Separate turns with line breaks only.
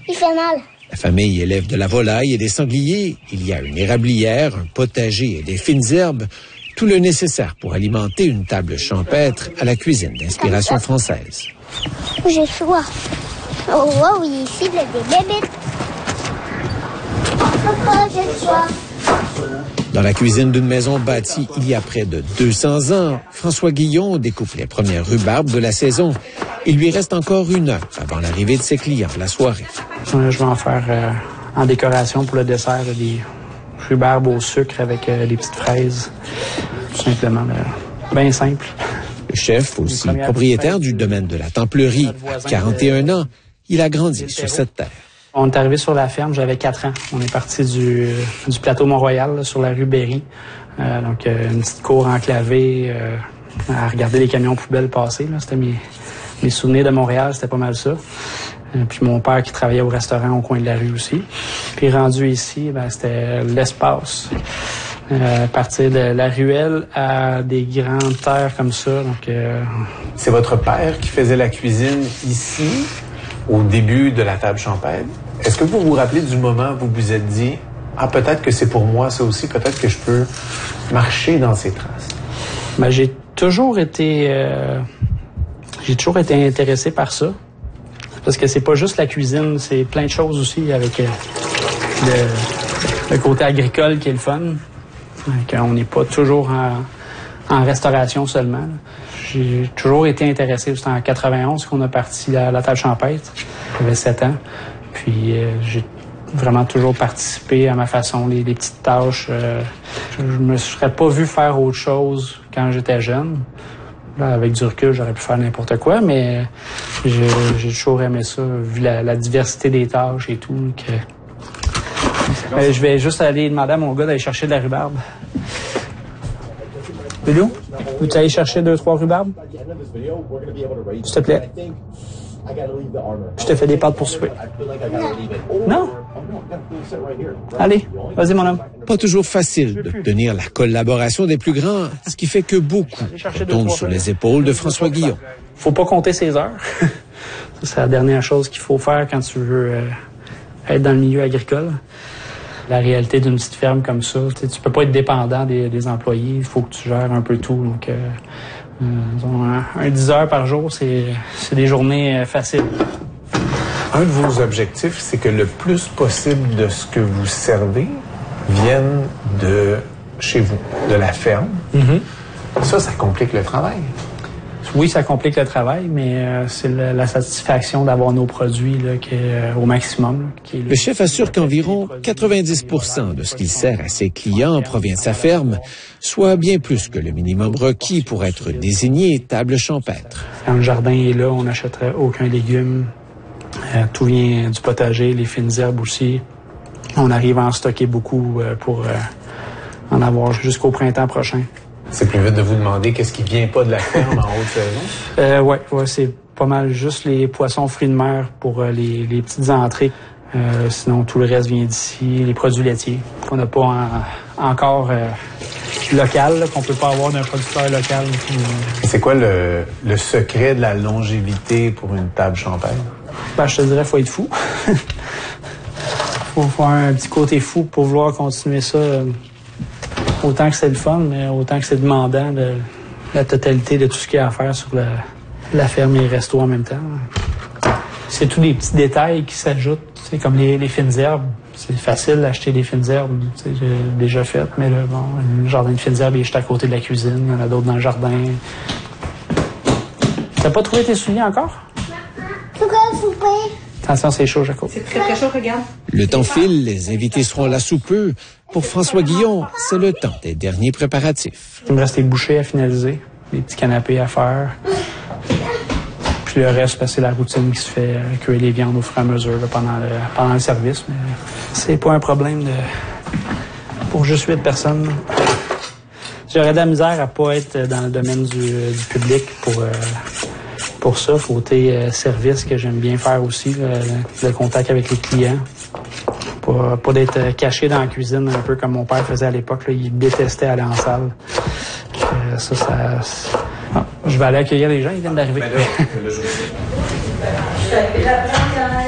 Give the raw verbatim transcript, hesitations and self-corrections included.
Il fait mal.
La famille élève de la volaille et des sangliers. Il y a une érablière, un potager et des fines herbes. Tout le nécessaire pour alimenter une table champêtre à la cuisine d'inspiration française.
J'ai soif. Oh, wow, ici, il y a des bébés. Papa, j'ai soif.
Dans la cuisine d'une maison bâtie il y a près de deux cents ans, François Guillon découpe les premières rhubarbes de la saison. Il lui reste encore une heure avant l'arrivée de ses clients la soirée.
Je vais en faire euh, en décoration pour le dessert, là, des rhubarbes au sucre avec euh, des petites fraises. Tout simplement, bien simple.
Le chef, aussi propriétaire du domaine de la Templerie, à quarante et un ans, il a grandi sur cette terre.
On est arrivé sur la ferme, j'avais quatre ans. On est parti du, du plateau Mont-Royal, là, sur la rue Berry. Euh, donc, euh, une petite cour enclavée, euh, à regarder les camions poubelles passer. Là. C'était mes, mes souvenirs de Montréal, c'était pas mal ça. Euh, puis mon père qui travaillait au restaurant au coin de la rue aussi. Puis rendu ici, ben, c'était l'espace. Euh, à partir de la ruelle à des grandes terres comme ça. Donc, euh...
C'est votre père qui faisait la cuisine ici, au début de la table champêtre. Est-ce que vous vous rappelez du moment où vous vous êtes dit « Ah, peut-être que c'est pour moi ça aussi, peut-être que je peux marcher dans ces traces ».
Ben, j'ai toujours été... Euh... J'ai toujours été intéressé par ça. Parce que c'est pas juste la cuisine, c'est plein de choses aussi avec euh, le, le côté agricole qui est le fun. On n'est pas toujours en, en restauration seulement. J'ai toujours été intéressé. C'était en quatre-vingt-onze qu'on a parti la, la table champêtre. J'avais sept ans. Puis euh, j'ai vraiment toujours participé à ma façon, les, les petites tâches. Euh, je me serais pas vu faire autre chose quand j'étais jeune. Là, avec du recul, j'aurais pu faire n'importe quoi, mais j'ai, j'ai toujours aimé ça, vu la, la diversité des tâches et tout. Que... Euh, je vais juste aller demander à mon gars d'aller chercher de la rhubarbe. Bilou, veux-tu aller chercher deux, trois rhubarbes? S'il te plaît. Je te fais des pâtes pour souper. Non? Allez, vas-y mon homme.
Pas toujours facile d'obtenir la collaboration des plus grands, ce qui fait que beaucoup tombent sur les épaules de François Guillon.
Faut pas compter ses heures. C'est la dernière chose qu'il faut faire quand tu veux euh, être dans le milieu agricole. La réalité d'une petite ferme comme ça, tu peux pas être dépendant des, des employés. Il faut que tu gères un peu tout. Donc, euh, euh, disons, un, un dix heures par jour, c'est, c'est des journées euh, faciles.
Un de vos objectifs, c'est que le plus possible de ce que vous servez vienne de chez vous, de la ferme. Mm-hmm. Ça, ça complique le travail.
Oui, ça complique le travail, mais euh, c'est la, la satisfaction d'avoir nos produits là, qui est, euh, au maximum. Là, qui est
le... le chef assure qu'environ quatre-vingt-dix pour cent de ce qu'il sert à ses clients provient de sa ferme, soit bien plus que le minimum requis pour être désigné table champêtre.
Quand le jardin est là, on n'achèterait aucun légume. Euh, tout vient du potager, les fines herbes aussi. On arrive à en stocker beaucoup euh, pour euh, en avoir jusqu'au printemps prochain.
C'est plus vite de vous demander qu'est-ce qui vient pas de la ferme en haute saison?
Euh, ouais, ouais, c'est pas mal juste les poissons fruits de mer pour euh, les, les petites entrées. Euh, sinon, tout le reste vient d'ici, les produits laitiers qu'on n'a pas en, encore euh, local, là, qu'on peut pas avoir d'un producteur local.
C'est quoi le, le secret de la longévité pour une table champêtre?
Ben, je te dirais, faut être fou. Faut faire un petit côté fou pour vouloir continuer ça. Euh, Autant que c'est le fun, mais autant que c'est demandant de la totalité de tout ce qu'il y a à faire sur la, la ferme et le resto en même temps. C'est tous les petits détails qui s'ajoutent, c'est comme les, les fines herbes. C'est facile d'acheter des fines herbes, j'ai déjà fait, mais là, bon, le jardin de fines herbes est juste à côté de la cuisine, il y en a d'autres dans le jardin. T'as pas trouvé tes souliers encore?
Pourquoi souper?
Attention, c'est chaud, Jaco.
C'est très, très chaud, regarde.
Le temps file, les invités seront là sous peu. Pour François Guillon, c'est le temps des derniers préparatifs.
Il me reste les bouchées à finaliser, les petits canapés à faire. Puis le reste, c'est la routine qui se fait, cuire les viandes au fur et à mesure là, pendant, le, pendant le service. Mais c'est pas un problème de pour juste huit personnes. J'aurais de la misère à pas être dans le domaine du, du public pour... Euh, Pour ça, côté euh, service que j'aime bien faire aussi, le, le contact avec les clients. Pas, pas d'être caché dans la cuisine, un peu comme mon père faisait à l'époque. Là, il détestait aller en salle. Euh, ça, ça... Ah, je vais aller accueillir les gens, ils viennent d'arriver.